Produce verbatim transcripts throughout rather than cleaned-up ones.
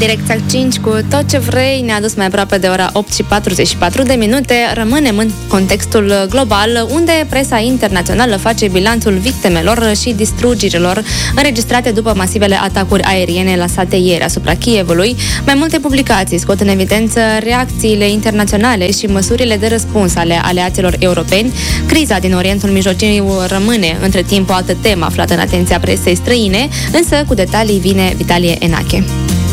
Direcția cinci cu Tot ce vrei ne-a dus mai aproape de ora opt și patruzeci și patru de minute. Rămânem în contextul global, unde presa internațională face bilanțul victimelor și distrugerilor înregistrate după masivele atacuri aeriene lansate ieri asupra Kievului. Mai multe publicații scot în evidență reacțiile internaționale și măsurile de răspuns ale aliaților europeni. Criza din Orientul Mijlociu rămâne între timp o altă temă aflată în atenția presei străine, însă cu detalii vine Vitalie Enache.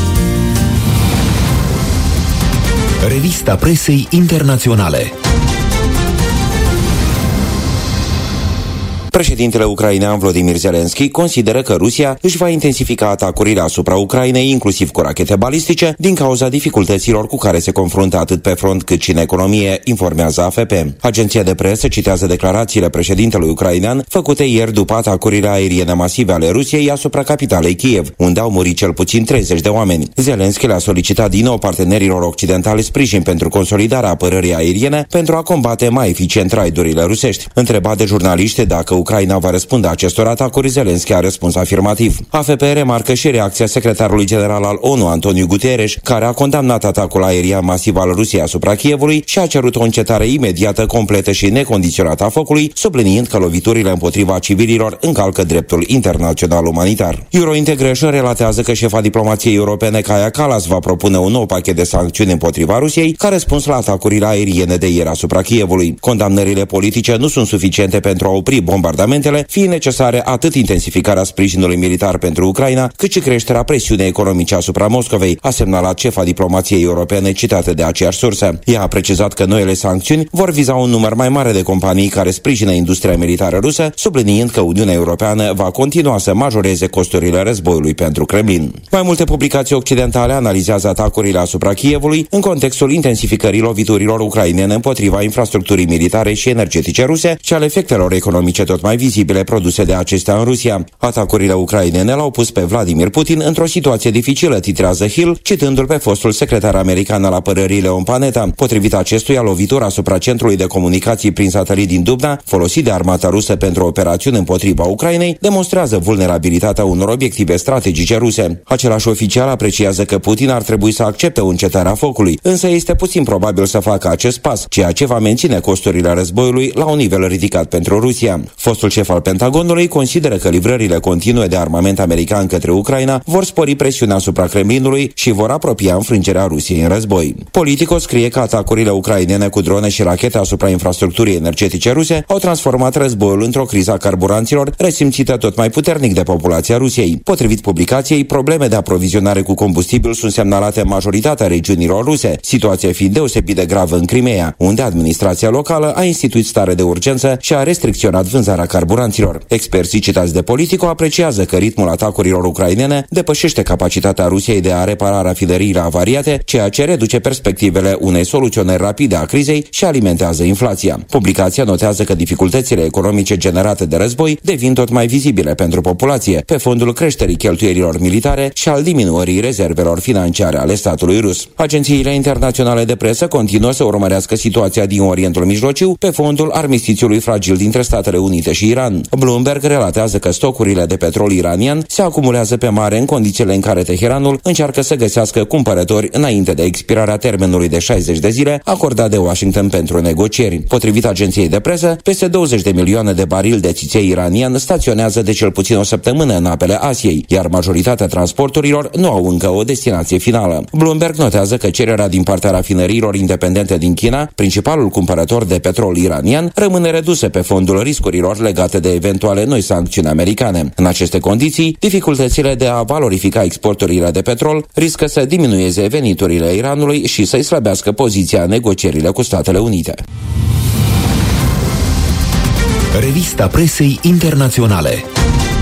Revista presei internaționale. Președintele ucrainean Volodymyr Zelensky consideră că Rusia își va intensifica atacurile asupra Ucrainei, inclusiv cu rachete balistice, din cauza dificultăților cu care se confruntă atât pe front cât și în economie, informează A F P. Agenția de presă citează declarațiile președintelui ucrainean făcute ieri după atacurile aeriene masive ale Rusiei asupra capitalei Kiev, unde au murit cel puțin treizeci de oameni. Zelensky le-a solicitat din nou partenerilor occidentali sprijin pentru consolidarea apărării aeriene pentru a combate mai eficient raidurile rusești. Întrebat de jurnaliști dacă Ucraina va răspunde acestor atacuri, Zelensky a răspuns afirmativ. A F P remarcă și reacția secretarului general al ONU, Antonio Guterres, care a condamnat atacul aerian masiv al Rusiei asupra Kievului și a cerut o încetare imediată, completă și necondiționată a focului, subliniind că loviturile împotriva civililor încalcă dreptul internațional umanitar. Eurointegration relatează că șefa diplomației europene Kaja Kallas va propune un nou pachet de sancțiuni împotriva Rusiei ca răspuns la atacurile aeriene de ieri asupra Kievului. Condamnările politice nu sunt suficiente pentru a opri bombardamentele, fiind necesare atât intensificarea sprijinului militar pentru Ucraina, cât și creșterea presiunii economice asupra Moscovei, a semnalat șefa diplomației europene citată de aceeași sursă. Ea a precizat că noile sancțiuni vor viza un număr mai mare de companii care sprijină industria militară rusă, subliniind că Uniunea Europeană va continua să majoreze costurile războiului pentru Kremlin. Mai multe publicații occidentale analizează atacurile asupra Kievului în contextul intensificării loviturilor ucrainene împotriva infrastructurii militare și energetice ruse și al efectelor economice tot mai vizibile produse de acestea în Rusia. Atacurile ucrainene l-au pus pe Vladimir Putin într-o situație dificilă, titrează Hill, citându-l pe fostul secretar american al apărării Leon Panetta. Potrivit acestuia, lovitura asupra centrului de comunicații prin satelit din Dubna, folosit de armata rusă pentru operațiuni împotriva Ucrainei, demonstrează vulnerabilitatea unor obiective strategice ruse. Același oficial apreciază că Putin ar trebui să accepte o încetare a focului, însă este puțin probabil să facă acest pas, ceea ce va menține costurile războiului la un nivel ridicat pentru Rusia. Fostul șef al Pentagonului consideră că livrările continue de armament american către Ucraina vor spori presiunea asupra Kremlinului și vor apropia înfrângerea Rusiei în război. Politico scrie că atacurile ucrainene cu drone și rachete asupra infrastructurii energetice ruse au transformat războiul într-o criză a carburanților, resimțită tot mai puternic de populația Rusiei. Potrivit publicației, probleme de aprovizionare cu combustibil sunt semnalate în majoritatea regiunilor ruse, situația fiind deosebit de gravă în Crimea, unde administrația locală a instituit stare de urgență și a restricționat vânzarea carburanților. Experții citați de Politico apreciază că ritmul atacurilor ucrainene depășește capacitatea Rusiei de a repara rafinăriile avariate, ceea ce reduce perspectivele unei soluționări rapide a crizei și alimentează inflația. Publicația notează că dificultățile economice generate de război devin tot mai vizibile pentru populație, pe fondul creșterii cheltuielilor militare și al diminuării rezervelor financiare ale statului rus. Agențiile internaționale de presă continuă să urmărească situația din Orientul Mijlociu pe fondul armistițiului fragil dintre Statele Unite și Iran. Bloomberg relatează că stocurile de petrol iranian se acumulează pe mare în condițiile în care Teheranul încearcă să găsească cumpărători înainte de expirarea termenului de șaizeci de zile acordat de Washington pentru negocieri. Potrivit agenției de presă, peste douăzeci de milioane de barili de țiței iranian staționează de cel puțin o săptămână în apele Asiei, iar majoritatea transporturilor nu au încă o destinație finală. Bloomberg notează că cererea din partea rafinăriilor independente din China, principalul cumpărător de petrol iranian, rămâne redusă pe fondul riscurilor legate de eventuale noi sancțiuni americane. În aceste condiții, dificultățile de a valorifica exporturile de petrol riscă să diminueze veniturile Iranului și să-i slăbească poziția în negocierile cu Statele Unite. Revista presei internaționale.